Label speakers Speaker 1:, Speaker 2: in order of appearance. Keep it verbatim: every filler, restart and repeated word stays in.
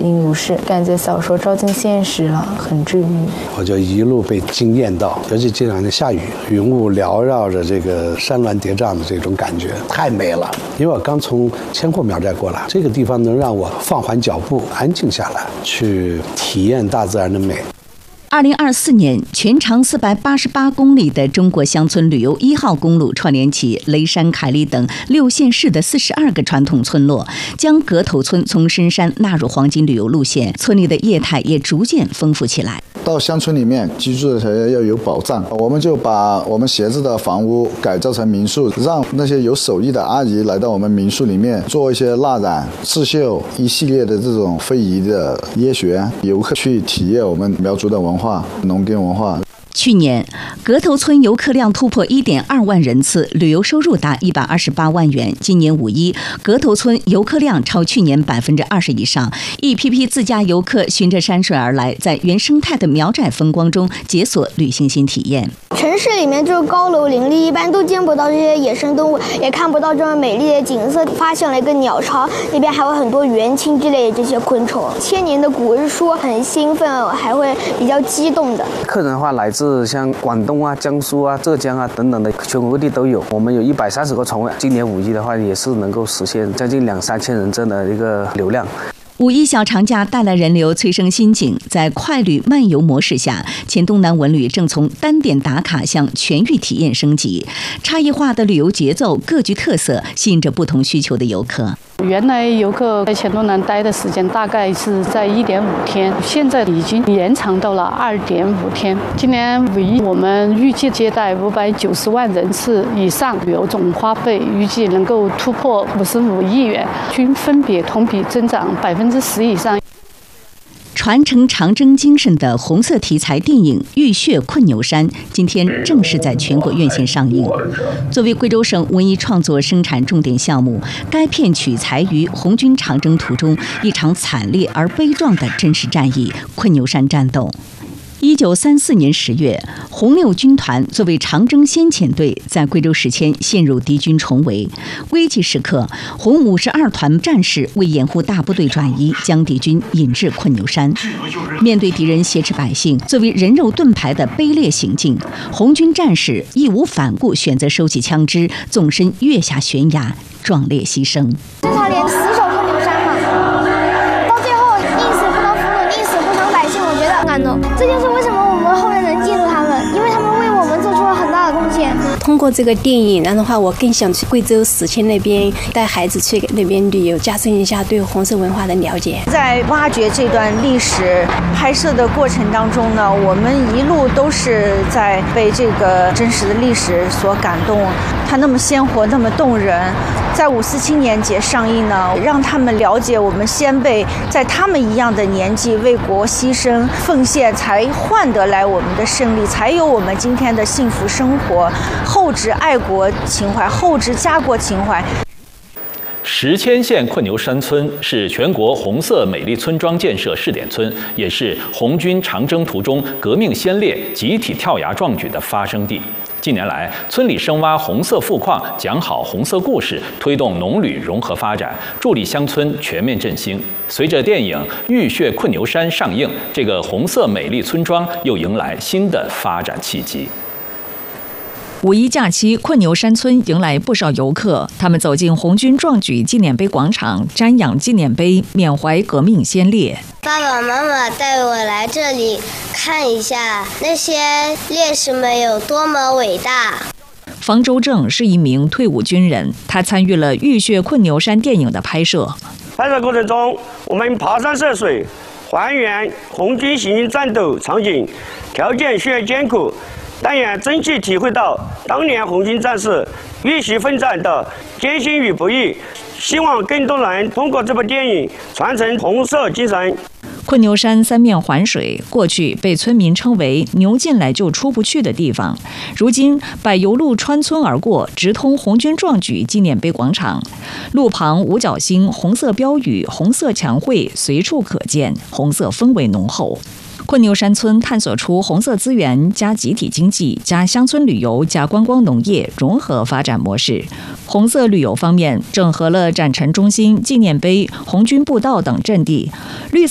Speaker 1: 应如是，感觉小说照进现实了，很治愈。
Speaker 2: 我就一路被惊艳到，尤其这两天下雨，云雾缭绕着这个山峦叠嶂的这种感觉太美了。因为我刚从千户苗寨过来，这个地方能让我放缓脚步，安静下来，去体验大自然的美。
Speaker 3: 二零二四年，全长四百八十八公里的中国乡村旅游一号公路串联起雷山、凯里等六县市的四十二个传统村落，将阁头村从深山纳入黄金旅游路线，村里的业态也逐渐丰富起来。
Speaker 4: 到乡村里面居住的时候要有保障，我们就把我们闲置的房屋改造成民宿，让那些有手艺的阿姨来到我们民宿里面做一些蜡染、刺绣一系列的这种非遗的耶学，游客去体验我们苗族的文化、农耕文化。
Speaker 3: 去年，阁头村游客量突破一点二万人次，旅游收入达一百二十八万元。今年五一，阁头村游客量超去年百分之二十以上，一批批自驾游客循着山水而来，在原生态的苗寨风光中解锁旅行新体验。
Speaker 5: 城市里面就是高楼林立，一般都见不到这些野生动物，也看不到这么美丽的景色。发现了一个鸟巢，那边还有很多元青之类的这些昆虫。千年的古日说很兴奋，还会比较激动的。
Speaker 6: 客人的话来自像广东啊、江苏啊、浙江啊等等的全国各地都有。我们有一百三十个床位，今年五一的话也是能够实现将近两三千人这样的一个流量。
Speaker 3: 五一小长假带来人流催生新景，在快旅漫游模式下，黔东南文旅正从单点打卡向全域体验升级，差异化的旅游节奏各具特色，吸引着不同需求的游客。
Speaker 7: 原来游客在黔东南待的时间大概是在一点五天，现在已经延长到了二点五天。今年五一我们预计接待五百九十万人次以上，旅游总花费预计能够突破五十五亿元，均分别同比增长百分之十以上。
Speaker 3: 传承长征精神的红色题材电影《浴血困牛山》今天正式在全国院线上映。作为贵州省文艺创作生产重点项目，该片取材于红军长征途中一场惨烈而悲壮的真实战役——困牛山战斗。一九三四年十月，红六军团作为长征先遣队，在贵州石阡陷入敌军重围。危急时刻，红五十二团战士为掩护大部队转移，将敌军引至困牛山。面对敌人挟持百姓，作为人肉盾牌的卑劣行径，红军战士义无反顾，选择收起枪支，纵身跃下悬崖，壮烈牺牲。
Speaker 5: 这他连死守困牛山嘛，到最后宁死不能俘虏，宁死不成百姓，我觉得很感动。这就是为什么我们后人能记住他们，因为他们为我们做出了很大的贡献。
Speaker 8: 通过这个电影，然后的话，我更想去贵州石阡那边带孩子去那边旅游，加深一下对红色文化的了解。
Speaker 9: 在挖掘这段历史拍摄的过程当中呢，我们一路都是在被这个真实的历史所感动，它那么鲜活，那么动人。在五四青年节上映呢，让他们了解我们先辈在他们一样的年纪为国牺牲奉献，才换得来我们的胜利，才有我们今天的幸福生活。厚植爱国情怀，厚植家国情怀。
Speaker 10: 石阡县困牛山村是全国红色美丽村庄建设试点村，也是红军长征途中革命先烈集体跳崖壮举的发生地。近年来，村里深挖红色富矿，讲好红色故事，推动农旅融合发展，助力乡村全面振兴。随着电影《浴血困牛山》上映，这个红色美丽村庄又迎来新的发展契机。
Speaker 11: 五一假期，困牛山村迎来不少游客，他们走进红军壮举纪念碑广场，瞻仰纪念碑，缅怀革命先烈。
Speaker 12: 爸爸妈妈带我来这里看一下那些烈士们有多么伟大。
Speaker 11: 方舟正是一名退伍军人，他参与了《浴血困牛山》电影的拍摄。
Speaker 13: 拍摄过程中，我们爬山涉水，还原红军行军战斗场景，条件虽然艰苦，但也真切体会到当年红军战士浴血奋战的艰辛与不易。希望更多人通过这部电影传承红色精神。
Speaker 11: 困牛山三面环水，过去被村民称为牛进来就出不去的地方，如今柏油路穿村而过，直通红军壮举纪念碑广场。路旁五角星、红色标语、红色墙绘随处可见，红色氛围浓厚。困牛山村探索出红色资源加集体经济加乡村旅游加观光农业融合发展模式。红色旅游方面，整合了展陈中心、纪念碑、红军步道等阵地，绿色